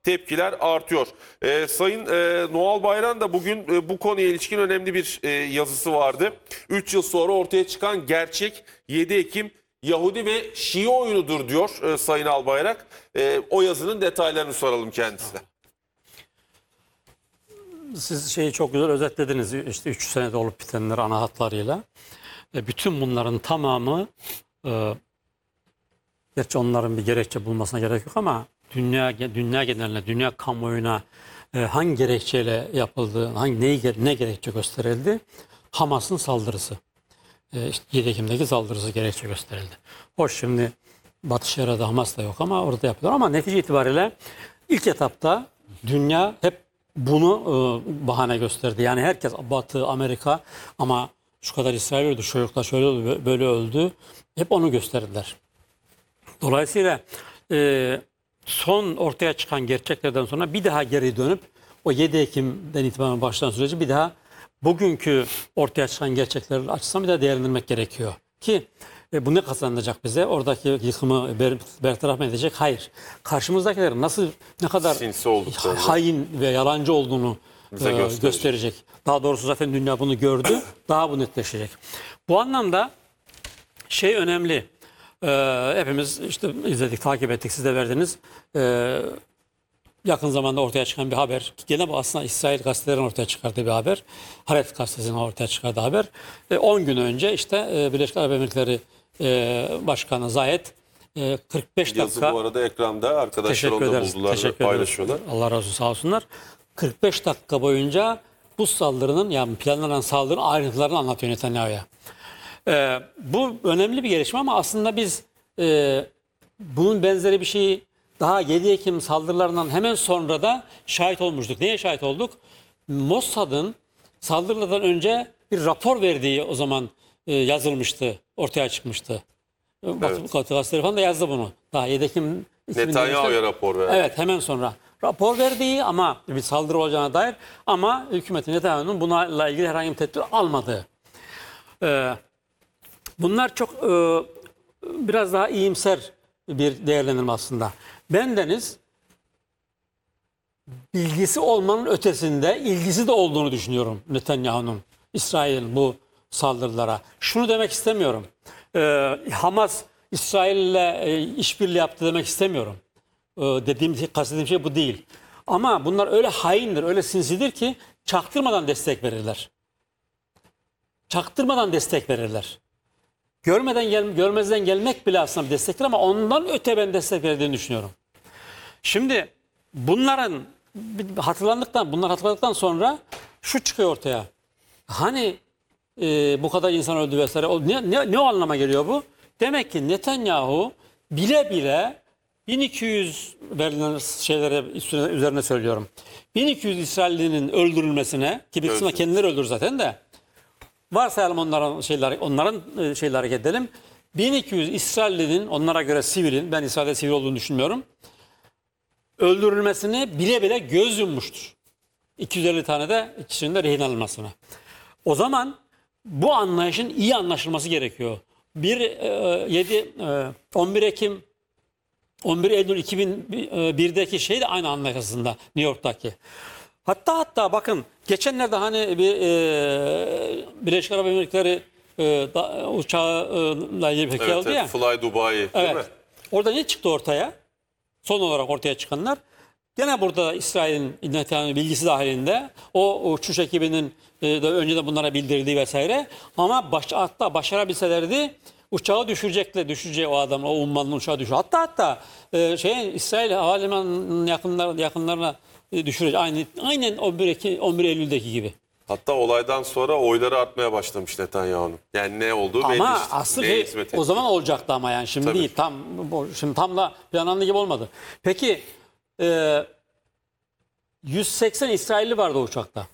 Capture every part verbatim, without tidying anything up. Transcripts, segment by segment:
tepkiler artıyor. Ee, Sayın e, Noel Bayram da bugün e, bu konuya ilişkin önemli bir e, yazısı vardı. üç yıl sonra ortaya çıkan gerçek yedi Ekim Yahudi ve Şii oyunudur diyor e, Sayın Albayrak. E, o yazının detaylarını soralım kendisine. Siz şeyi çok güzel özetlediniz. İşte üç senede olup bitenler ana hatlarıyla. E, bütün bunların tamamı e, gerçi onların bir gerekçe bulmasına gerek yok ama dünya dünya geneline, dünya kamuoyuna e, hangi gerekçeyle yapıldığı, hangi neyi, ne gerekçe gösterildi? Hamas'ın saldırısı. E, işte yedi Ekim'deki saldırısı gerekçe gösterildi. Hoş şimdi Batı Şeria'da Hamas da yok ama orada yapılıyor. Ama netice itibariyle ilk etapta dünya hep bunu e, bahane gösterdi. Yani herkes Batı, Amerika ama şu kadar İsrail öldü, şu çocuklar şöyle öldü, böyle öldü. Hep onu gösterdiler. Dolayısıyla e, son ortaya çıkan gerçeklerden sonra bir daha geri dönüp o yedi Ekim'den itibaren başlayan süreci bir daha bugünkü ortaya çıkan gerçekler açısından bir daha değerlendirmek gerekiyor. Ki e, bu ne kazanacak bize? Oradaki yıkımı ber, bertaraf mı edecek? Hayır. Karşımızdakilerin nasıl ne kadar Sinsi olduklarını, hain ve yalancı olduğunu bize e, gösterecek. gösterecek. Daha doğrusu zaten dünya bunu gördü. Daha bu netleşecek. Bu anlamda şey önemli. Ee, hepimiz işte izledik, takip ettik, siz de verdiniz. Ee, yakın zamanda ortaya çıkan bir haber. Gene bu aslında İsrail gazetelerin ortaya çıkardığı bir haber. Haaretz gazetesinin ortaya çıkardığı haber. on gün önce işte e, Birleşik Arap Emirlikleri e, Başkanı Zayed e, kırk beş Yazı dakika. bu arada ekranda, arkadaşlar onu da buldular ve paylaşıyorlar. Allah razı olsun, sağ olsunlar. kırk beş dakika boyunca bu saldırının, yani planlanan saldırının ayrıntılarını anlatıyor Netanyahu'ya. Ee, bu önemli bir gelişme ama aslında biz e, bunun benzeri bir şeyi daha yedi Ekim saldırılarından hemen sonra da şahit olmuştuk. Neye şahit olduk? Mossad'ın saldırılardan önce bir rapor verdiği o zaman e, yazılmıştı, ortaya çıkmıştı. Evet. Batı gazeteleri falan da yazdı bunu. Daha yedi Ekim Netanyahu'ya rapor verdi. Evet, hemen sonra rapor verdiği ama bir saldırı olacağına dair ama hükümetin Netanyahu'nun bununla ilgili herhangi bir tedbir almadığı. Ee, Bunlar çok e, biraz daha iyimser bir değerlendirme aslında. Bendeniz bilgisi olmanın ötesinde ilgisi de olduğunu düşünüyorum Netanyahu'nun, İsrail'in bu saldırılara. Şunu demek istemiyorum. E, Hamas İsrail'le e, işbirliği yaptı demek istemiyorum. E, dediğim, kastediğim şey bu değil. Ama bunlar öyle haindir, öyle sinsidir ki çaktırmadan destek verirler. Çaktırmadan destek verirler. Görmeden gel, görmezden gelmek bile aslında bir destektir ama ondan öte ben destek verdiğini düşünüyorum. Şimdi bunların hatırlandıktan, bunlar hatırlandıktan sonra şu çıkıyor ortaya. Hani e, bu kadar insan öldü vesaire. O, ne, ne, ne o anlama geliyor bu? Demek ki Netanyahu bile bile bin iki yüz verilen şeylere üstüne, üzerine söylüyorum. bin iki yüz İsrailli'nin öldürülmesine, ki bir kısmı kendileri öldürür zaten de. Varsayalım onların şeyleri, onların şeyleri hareket edelim. bin iki yüz İsrailli'nin, onlara göre sivilin, ben İsrail'de sivil olduğunu düşünmüyorum, öldürülmesini bile bile göz yummuştur. iki yüz elli tane de kişinin de rehin alınmasına. O zaman bu anlayışın iyi anlaşılması gerekiyor. bir, yedi, on bir Ekim, on bir Eylül iki bin birdeki şey de aynı anlayış aslında, New York'taki. Hatta hatta bakın geçenlerde hani bir e, Birleşik Arap Emirlikleri e, da, uçağıyla ilgili bir evet, oldu evet, ya. Fly Dubai değil evet. mi? Orada ne çıktı ortaya? Son olarak ortaya çıkanlar. Gene burada İsrail'in Netanyahu'nun bilgisi dahilinde o uçuş ekibinin e, de önceden bunlara bildirdiği vesaire. Ama baş, hatta başarabilselerdi uçağı düşürecekler, düşeceği o adam, o ummanın uçağı düşüyor. Hatta hatta e, şey İsrail havalimanının yakınlar, yakınlarına düşürecek. Aynı, aynen on bir Eylül'deki gibi. Hatta olaydan sonra oyları artmaya başlamış Netanyahu'nun. Yani ne olduğu belli ama işte. asıl şey, o zaman olacaktı ama yani şimdi Tabii. değil. Tam şimdi tam da planlandığı gibi olmadı. Peki e, yüz seksen İsrailli vardı o uçakta.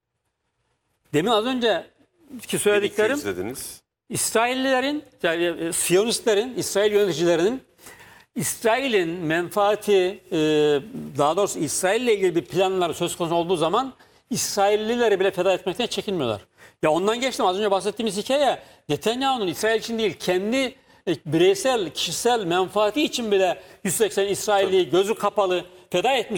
Demin az önce ki söylediklerim İsraillilerin, yani Siyonistlerin, İsrail yöneticilerinin İsrail'in menfaati, daha doğrusu İsrail ile ilgili bir planlar söz konusu olduğu zaman İsraillileri bile feda etmekten çekinmiyorlar. Ya ondan geçtim, az önce bahsettiğimiz hikaye Netanyahu'nun İsrail için değil, kendi bireysel, kişisel menfaati için bile yüz seksen İsrailli gözü kapalı feda etmiş.